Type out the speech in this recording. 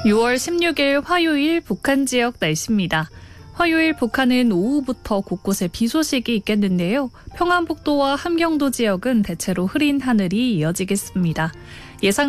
6월 16일 화요일 북한 지역 날씨입니다. 화요일 북한은 오후부터 곳곳에 비 소식이 있겠는데요. 평안북도와 함경도 지역은 대체로 흐린 하늘이 이어지겠습니다. 예상